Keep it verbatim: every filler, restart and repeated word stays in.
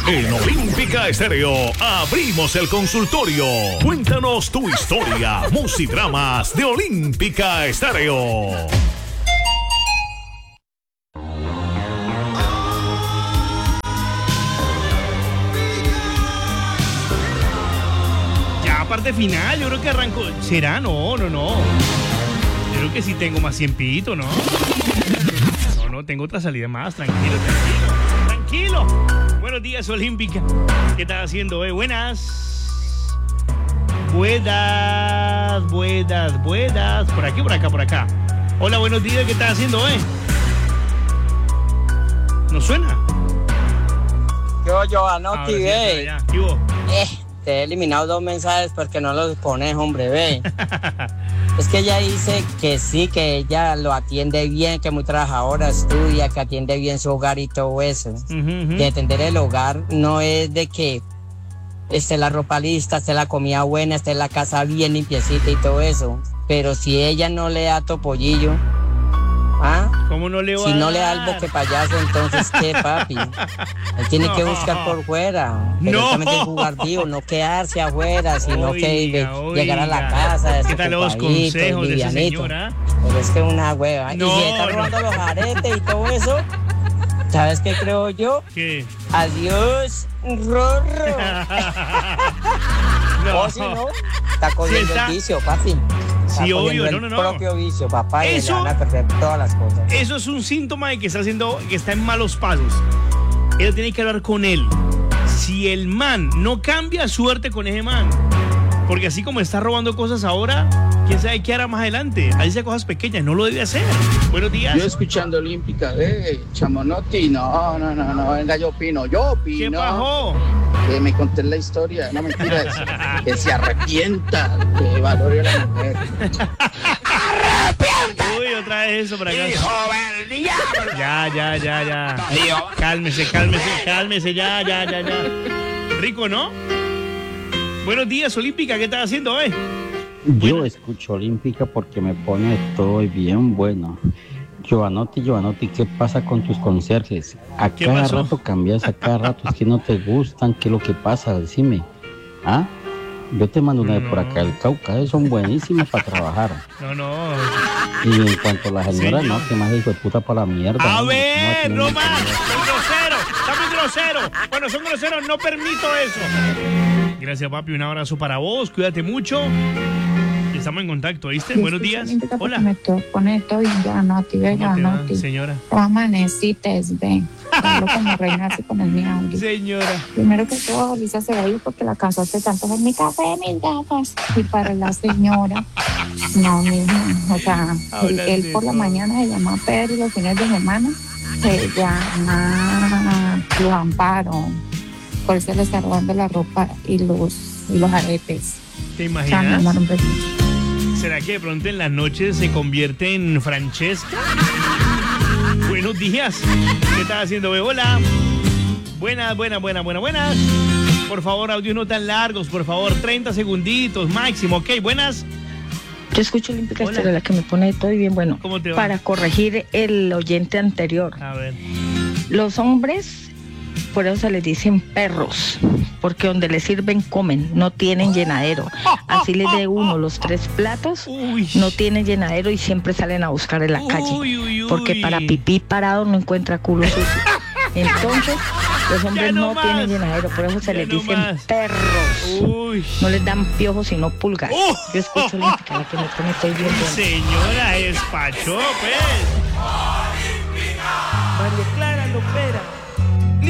En Olímpica Estéreo abrimos el consultorio. Cuéntanos tu historia, musidramas de Olímpica Estéreo. Ya, parte final, yo creo que arrancó. ¿Será? No, no, no. Yo creo que sí tengo más tiempito, ¿no? No, no, tengo otra salida más. Tranquilo, tranquilo. Tranquilo. Buenos días, Olímpica. ¿Qué estás haciendo, eh? Buenas. Buenas, buenas, buenas. Por aquí, por acá, por acá. Hola, buenos días. ¿Qué estás haciendo, eh? ¿No suena? Yo, yo anoche, ve. ¿Qué hubo? Eh, te he eliminado dos mensajes porque no los pones, hombre, ve. Es que ella dice que sí, que ella lo atiende bien, que es muy trabajadora, estudia, que atiende bien su hogar y todo eso. Uh-huh, uh-huh. De atender el hogar no es de que esté la ropa lista, esté la comida buena, esté la casa bien limpiecita y todo eso. Pero si ella no le da topollillo, ¿ah? ¿Cómo no le va Si a no dar? le da el boque payaso, entonces ¿qué, papi? Él tiene no. que buscar por fuera. Pero no. él también tiene que jugar vivo, no quedarse afuera, sino oiga, que oiga. llegar a la casa. ¿Qué tal los consejos de esa señora? Pero es que una hueva. No, y si está robando no. los aretes y todo eso, ¿sabes qué creo yo? ¿Qué? Adiós, Rorro. No. O si no, está cogiendo sí está... el vicio, papi. Está sí, obvio, el no, no, no. propio vicio, papá, eso, y le van a perder todas las cosas. Eso es un síntoma de que está haciendo, que está en malos pasos. Ella tiene que hablar con él. Si el man no cambia, suerte con ese man. Porque así como está robando cosas ahora, quién sabe qué hará más adelante. Ahí dice cosas pequeñas, no lo debe hacer. Buenos días. Yo escuchando Olímpica, eh, Chamonotti, no, no, no, no, venga, yo opino, yo opino. ¿Qué bajó? Que me conté la historia, no mentiras, que se arrepienta, que valore a la mujer. ¡Arrepienta! Uy, otra vez eso por acá. ¡Hijo del diablo! Ya, ya, ya, ya. Cálmese, cálmese, cálmese, ya, ya, ya, ya. Rico, ¿no? Buenos días, Olímpica, ¿qué estás haciendo, eh? Yo bueno. escucho Olímpica porque me pone todo bien bueno. Giovanotti, Giovanotti, ¿qué pasa con tus conserjes? A cada pasó? rato cambias, a cada rato es que no te gustan, ¿qué es lo que pasa? Decime. ¿Ah? Yo te mando una no. de por acá, el Cauca, son buenísimos para trabajar. No, no. Y en cuanto a la señora, sí, no, que más hijo de puta para la mierda. A no, ver, no, no más, son groseros, está muy grosero. Cuando son groseros no permito eso. Gracias, papi, un abrazo para vos, cuídate mucho. Estamos en contacto, ¿viste? Sí, Buenos días. Hola. Me pone todo bien, ya no, tío, ya no, tío. Señora. O amanecites, ven. Hablo como reina así con el mío. Señora. Primero que todo, Lisa se va a ir porque la cansaste tanto con mi café, mis gafas. Y para la señora, no, mi o sea, él, él por la mañana se llama Pedro y los fines de semana se llama Los Amparo. Por eso le está robando la ropa y los, y los aretes. ¿Te imaginas? ¿Será que de pronto en las noches se convierte en Francesca? Buenos días. ¿Qué estás haciendo, bebé? Hola. Buenas, buenas, buenas, buenas, buenas. Por favor, audios no tan largos, por favor, treinta segunditos máximo. Ok, buenas. Yo escucho Olímpica Estéreo, la que me pone todo bien bueno. ¿Cómo te va? Para corregir el oyente anterior. A ver. Los hombres, por eso se les dicen perros, porque donde les sirven comen, no tienen llenadero. Así les dé uno los tres platos, uy, no tienen llenadero y siempre salen a buscar en la calle. Uy, uy, uy. Porque para pipí parado no encuentra culo sucio. Entonces, los hombres no, no tienen llenadero, por eso se ya les no dicen más. Perros. Uy. No les dan piojos sino pulgas. Uh, Yo escucho uh, Olímpica, la que me pone todo bien. Señora, despachó, pues. María Clara Lopera.